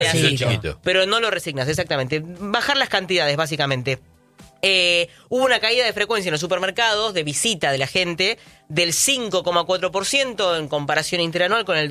chiquito. Pero no lo resignas, exactamente. Bajar las cantidades, básicamente. Hubo una caída de frecuencia en los supermercados de visita de la gente del 5,4% en comparación interanual con el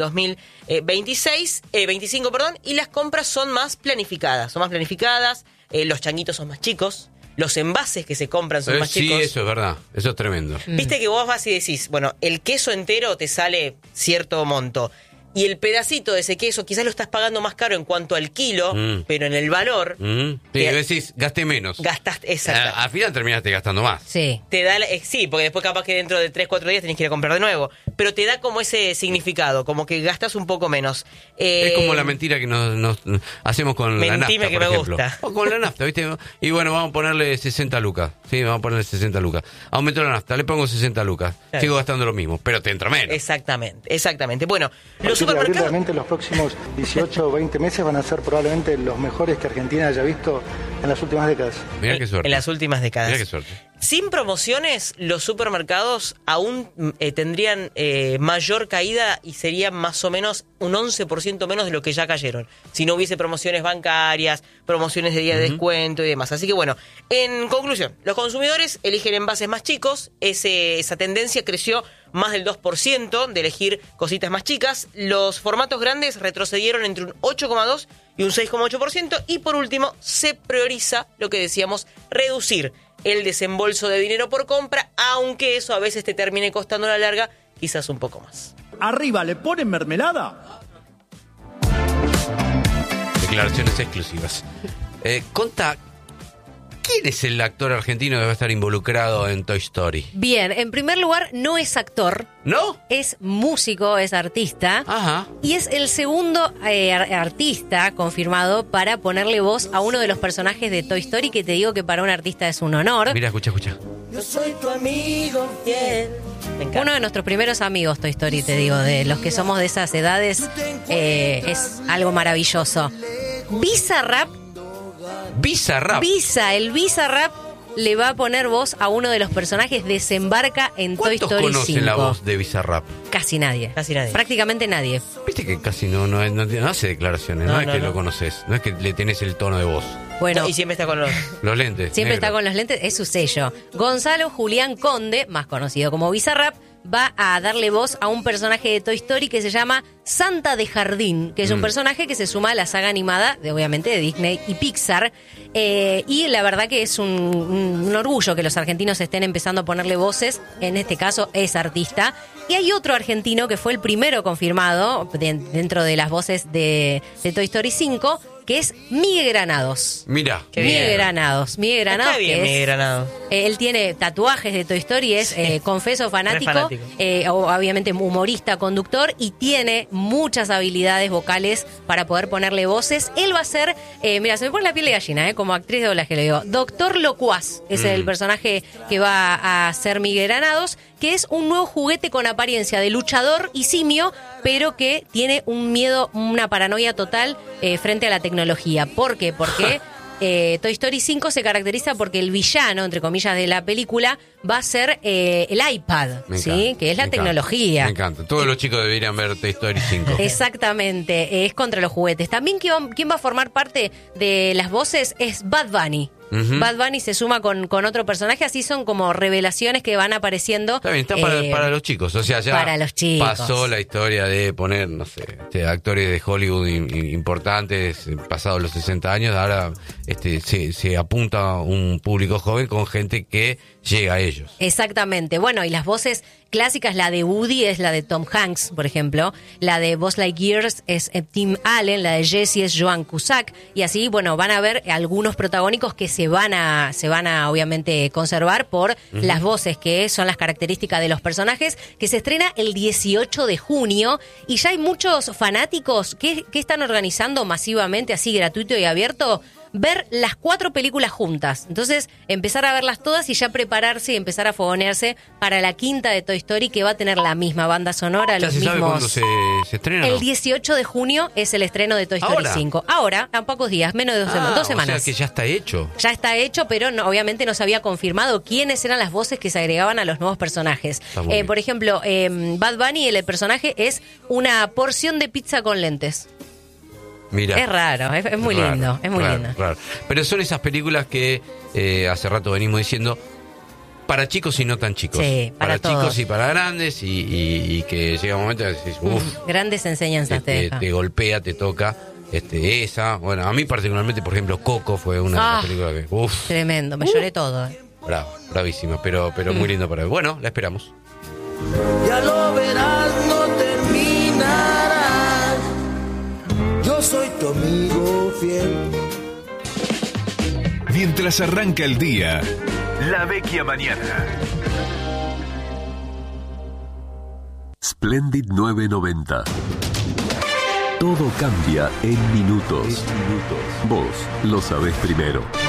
2025, y las compras son más planificadas. Los changuitos son más chicos. Los envases que se compran son más chicos. Sí, eso es verdad. Eso es tremendo. Viste que vos vas y decís, bueno, el queso entero te sale cierto monto. Y el pedacito de ese queso quizás lo estás pagando más caro en cuanto al kilo, pero en el valor... Sí, decís, gasté menos. Gastaste, exacto. Al final terminaste gastando más. Sí. Te da, sí, porque después capaz que dentro de 3-4 días tenés que ir a comprar de nuevo. Pero te da como ese significado, como que gastas un poco menos. Es como la mentira que nos hacemos con la nafta, que por me ejemplo. gusta. O con la nafta, ¿viste? Y bueno, vamos a ponerle 60 lucas. Sí, vamos a ponerle 60 lucas. Aumentó la nafta, le pongo 60 lucas. Claro. Sigo gastando lo mismo, pero te entra menos. Exactamente. Bueno, los supermercados... Realmente los próximos 18 o 20 meses van a ser probablemente los mejores que Argentina haya visto en las últimas décadas. Mirá qué suerte. En las últimas décadas. Mirá qué suerte. Sin promociones, los supermercados aún tendrían mayor caída y serían más o menos un 11% menos de lo que ya cayeron. Si no hubiese promociones bancarias, promociones de día de descuento y demás. Así que bueno, en conclusión, los consumidores eligen envases más chicos. Esa tendencia creció más del 2% de elegir cositas más chicas. Los formatos grandes retrocedieron entre un 8,2% y un 6,8%. Y por último, se prioriza lo que decíamos, reducir el desembolso de dinero por compra, aunque eso a veces te termine costando a la larga quizás un poco más. ¿Arriba le ponen mermelada? Declaraciones exclusivas. Conta, ¿quién es el actor argentino que va a estar involucrado en Toy Story? Bien, en primer lugar, no es actor. ¿No? Es músico, es artista. Ajá. Y es el segundo artista confirmado para ponerle voz a uno de los personajes de Toy Story, que te digo que para un artista es un honor. Mira, escucha. Yo soy tu amigo fiel. Me encanta. Uno de nuestros primeros amigos, Toy Story, te digo, de los que somos de esas edades, es algo maravilloso. Bizarrap, el Bizarrap le va a poner voz a uno de los personajes, desembarca en Toy Story 5. ¿Cuántos conocen la voz de Bizarrap? Casi nadie. Prácticamente nadie. Viste que casi no hace declaraciones, no es que lo conoces, no es que le tenés el tono de voz. Bueno, y siempre está con los lentes. Siempre negros. está con los lentes, es su sello. Gonzalo Julián Conde, más conocido como Bizarrap, va a darle voz a un personaje de Toy Story que se llama Santa de Jardín, que es un personaje que se suma a la saga animada, obviamente, de Disney y Pixar. Y la verdad que es un orgullo que los argentinos estén empezando a ponerle voces. En este caso es artista. Y hay otro argentino que fue el primero confirmado dentro de las voces de Toy Story 5, que es Miguel Granados. Mirá. Miguel Granados. Está bien, Miguel Granados. Él tiene tatuajes de Toy Story, es confeso fanático, obviamente humorista, conductor, y tiene muchas habilidades vocales para poder ponerle voces. Él va a ser, mira, se me pone la piel de gallina, como actriz de doblaje le digo, Doctor Locuaz es el personaje que va a ser Miguel Granados, que es un nuevo juguete con apariencia de luchador y simio, pero que tiene un miedo, una paranoia total frente a la tecnología. ¿Por qué? Porque Toy Story 5 se caracteriza porque el villano, entre comillas, de la película va a ser el iPad, ¿sí? Que es la tecnología. Me encanta. Todos los chicos deberían ver Toy Story 5. Exactamente, es contra los juguetes. También quien va a formar parte de las voces es Bad Bunny. Bad Bunny se suma con otro personaje, así son como revelaciones que van apareciendo. Está bien, está para los chicos, o sea, ya para los chicos. Pasó la historia de poner, no sé, actores de Hollywood importantes pasados los 60 años, ahora se apunta a un público joven con gente que llega a ellos. Exactamente, bueno, y las voces clásicas, la de Woody es la de Tom Hanks, por ejemplo, la de Buzz Lightyear es Tim Allen, la de Jessie es Joan Cusack, y así, bueno, van a ver algunos protagónicos que se van a obviamente conservar por las voces, que son las características de los personajes, que se estrena el 18 de junio, y ya hay muchos fanáticos que están organizando masivamente, así gratuito y abierto, ver las 4 películas juntas. Entonces, empezar a verlas todas y ya prepararse y empezar a fogonearse para la quinta de Toy Story, que va a tener la misma banda sonora, ¿Ya los se mismos... sabe cuándo se estrena? El 18 de junio es el estreno de Toy Story 5. Ahora, a pocos días, menos de 2 semanas. O sea que ya está hecho. Ya está hecho, pero obviamente no se había confirmado quiénes eran las voces que se agregaban a los nuevos personajes. Por ejemplo, Bad Bunny, el personaje es una porción de pizza con lentes. Mirá. Es raro, es muy lindo, es muy lindo. Raro. Pero son esas películas que hace rato venimos diciendo, para chicos y no tan chicos. Sí, para chicos todos. y para grandes, y que llega un momento que decís, Grandes enseñanzas te deja. te golpea, te toca. Esa, bueno, a mí particularmente, por ejemplo, Coco fue una de las películas que, tremendo, me lloré todo. Bravo, bravísima, pero muy lindo para ver. Bueno, la esperamos. Ya lo verás, no terminarás. Yo soy tu amigo fiel. Mientras arranca el día, La Vecchia Mañana. Splendid 990. Todo cambia en minutos. Vos lo sabés primero.